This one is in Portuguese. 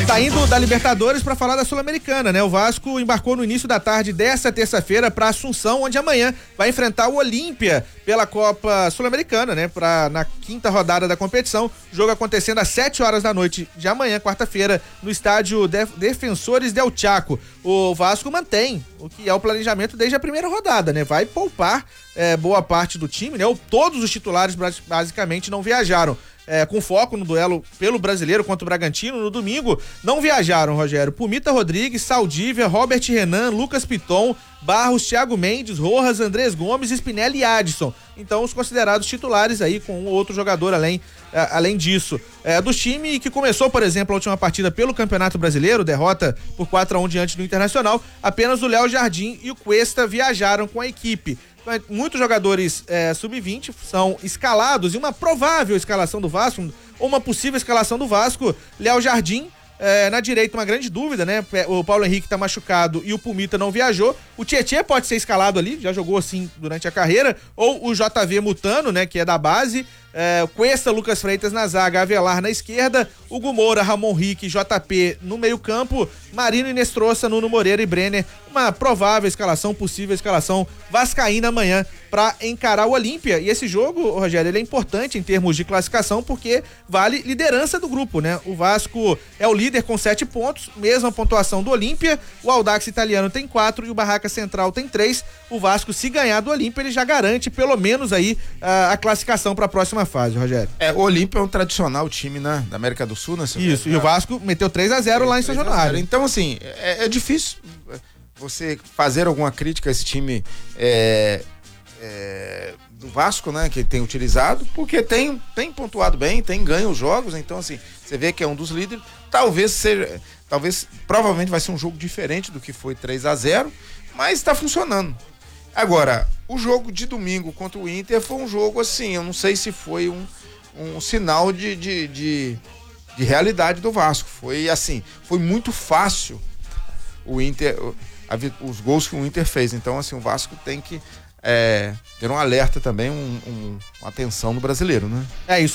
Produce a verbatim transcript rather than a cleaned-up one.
Saindo da Libertadores para falar da Sul-Americana, né? O Vasco embarcou no início da tarde dessa terça-feira para Assunção, onde amanhã vai enfrentar o Olímpia pela Copa Sul-Americana, né? Pra, na quinta rodada da competição. Jogo acontecendo às sete horas da noite de amanhã, quarta-feira, no estádio Def- Defensores del Chaco. O Vasco mantém o que é o planejamento desde a primeira rodada, né? Vai poupar é, boa parte do time, né? Todos os titulares basicamente não viajaram. É, com foco no duelo pelo Brasileiro contra o Bragantino no domingo, não viajaram, Rogério. Pumita Rodrigues, Saldívia, Robert Renan, Lucas Piton, Barros, Thiago Mendes, Rojas, Andrés Gomes, Spinelli e Adson. Então, os considerados titulares aí, com um outro jogador além, é, além disso. É, do time que começou, por exemplo, a última partida pelo Campeonato Brasileiro, derrota por quatro a um diante do Internacional, apenas o Léo Jardim e o Cuesta viajaram com a equipe. Muitos jogadores é, sub vinte são escalados e uma provável escalação do Vasco, ou uma possível escalação do Vasco, Léo Jardim, é, na direita uma grande dúvida, né? O Paulo Henrique tá machucado e o Pumita não viajou. O Tietê pode ser escalado ali, já jogou assim durante a carreira, ou o J V Mutano, né? Que é da base. É, Cuesta, Lucas Freitas na zaga, Avelar na esquerda, Hugo Moura, Ramon Rique, J P no meio campo, Marino Inestrosa, Nuno Moreira e Brenner. Uma provável escalação, possível escalação vascaína amanhã para encarar o Olímpia. E esse jogo, Rogério, ele é importante em termos de classificação porque vale liderança do grupo, né? O Vasco é o líder com sete pontos, mesma pontuação do Olímpia, o Audax Italiano tem quatro e o Barraca Central tem três. O Vasco, se ganhar do Olímpia, ele já garante pelo menos aí a, a classificação para a próxima fase, Rogério. É, o Olímpia é um tradicional time, né, da América do Sul, né? Isso, e o Vasco meteu três a zero lá em São Januário. Então, assim, é, é difícil você fazer alguma crítica a esse time é, é, do Vasco, né, que tem utilizado, porque tem, tem pontuado bem, tem ganho os jogos, então, assim, você vê que é um dos líderes. Talvez seja, talvez, provavelmente vai ser um jogo diferente do que foi três a zero, mas está funcionando. Agora, o jogo de domingo contra o Inter foi um jogo assim, eu não sei se foi um, um sinal de, de, de, de realidade do Vasco. Foi assim, foi muito fácil o Inter, a, os gols que o Inter fez. Então, assim, o Vasco tem que é, ter um alerta também, um, um, uma atenção no brasileiro, né? É isso.